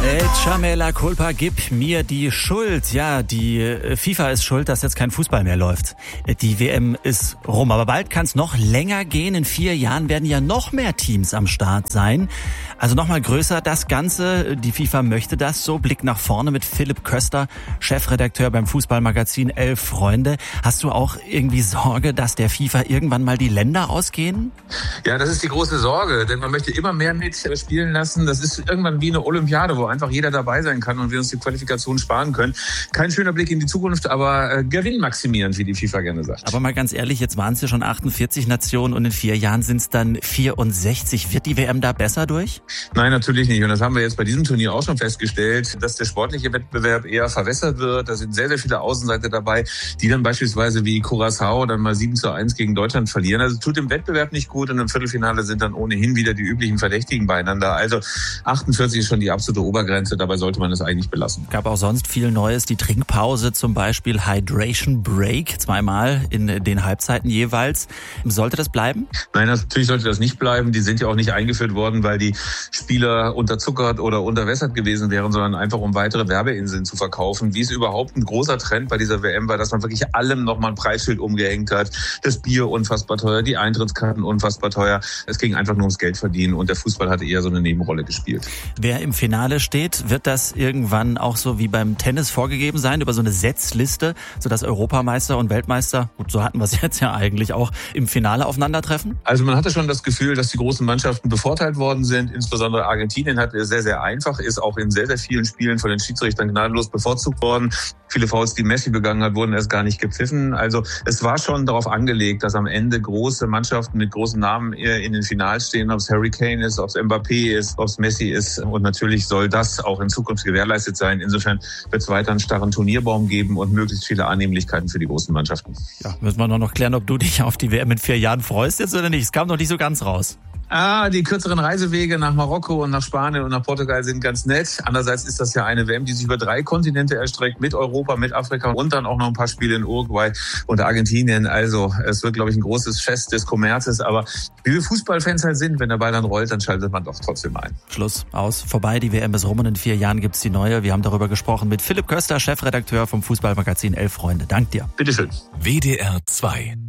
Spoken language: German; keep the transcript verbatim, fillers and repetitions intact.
Echame la culpa, gib mir die Schuld. Ja, die FIFA ist schuld, dass jetzt kein Fußball mehr läuft. Die W M ist rum, aber bald kann es noch länger gehen. In vier Jahren werden ja noch mehr Teams am Start sein. Also noch mal größer das Ganze. Die FIFA möchte das so. Blick nach vorne mit Philipp Köster, Chefredakteur beim Fußballmagazin Elf Freunde. Hast du auch irgendwie Sorge, dass der FIFA irgendwann mal die Länder ausgehen? Ja, das ist die große Sorge, denn man möchte immer mehr mitspielen lassen. Das ist irgendwann wie eine Olympiade, wo einfach jeder dabei sein kann und wir uns die Qualifikation sparen können. Kein schöner Blick in die Zukunft, aber äh, gewinnmaximierend, wie die FIFA gerne sagt. Aber mal ganz ehrlich, jetzt waren es ja schon achtundvierzig Nationen und in vier Jahren sind es dann vierundsechzig. Wird die W M da besser durch? Nein, natürlich nicht. Und das haben wir jetzt bei diesem Turnier auch schon festgestellt, dass der sportliche Wettbewerb eher verwässert wird. Da sind sehr, sehr viele Außenseiter dabei, die dann beispielsweise wie Curaçao dann mal sieben zu eins gegen Deutschland verlieren. Also es tut dem Wettbewerb nicht gut und im Viertelfinale sind dann ohnehin wieder die üblichen Verdächtigen beieinander. Also achtundvierzig ist schon die absolute Obergrenze. Dabei sollte man es eigentlich belassen. Gab auch sonst viel Neues. Die Trinkpause zum Beispiel, Hydration Break, zweimal in den Halbzeiten jeweils. Sollte das bleiben? Nein, natürlich sollte das nicht bleiben. Die sind ja auch nicht eingeführt worden, weil die Spieler unterzuckert oder unterwässert gewesen wären, sondern einfach um weitere Werbeinseln zu verkaufen. Wie es überhaupt ein großer Trend bei dieser W M war, dass man wirklich allem nochmal ein Preisschild umgehängt hat. Das Bier unfassbar teuer, die Eintrittskarten unfassbar teuer. Es ging einfach nur ums Geld verdienen und der Fußball hatte eher so eine Nebenrolle gespielt. Wer im Finale steht, wird das irgendwann auch so wie beim Tennis vorgegeben sein, über so eine Setzliste, sodass Europameister und Weltmeister, gut, so hatten wir es jetzt ja eigentlich auch, im Finale aufeinandertreffen? Also man hatte schon das Gefühl, dass die großen Mannschaften bevorteilt worden sind. Insbesondere Argentinien hat es sehr, sehr einfach, ist auch in sehr, sehr vielen Spielen von den Schiedsrichtern gnadenlos bevorzugt worden. Viele Fouls, die Messi begangen hat, wurden erst gar nicht gepfiffen. Also es war schon darauf angelegt, dass am Ende große Mannschaften mit großen Namen in den Finals stehen, ob es Harry Kane ist, ob es Mbappé ist, ob es Messi ist. Und natürlich soll das auch in Zukunft gewährleistet sein. Insofern wird es weiter einen starren Turnierbaum geben und möglichst viele Annehmlichkeiten für die großen Mannschaften. Ja, müssen wir noch, noch klären, ob du dich auf die W M in vier Jahren freust jetzt oder nicht. Es kam noch nicht so ganz raus. Ah, die kürzeren Reisewege nach Marokko und nach Spanien und nach Portugal sind ganz nett. Andererseits ist das ja eine W M, die sich über drei Kontinente erstreckt, mit Europa, mit Afrika und dann auch noch ein paar Spiele in Uruguay und Argentinien. Also es wird, glaube ich, ein großes Fest des Kommerzes. Aber wie wir Fußballfans halt sind, wenn der Ball dann rollt, dann schaltet man doch trotzdem ein. Schluss, aus, vorbei, die W M ist rum und in vier Jahren gibt's die neue. Wir haben darüber gesprochen mit Philipp Köster, Chefredakteur vom Fußballmagazin Elf Freunde. Dank dir. Bitteschön. W D R zwei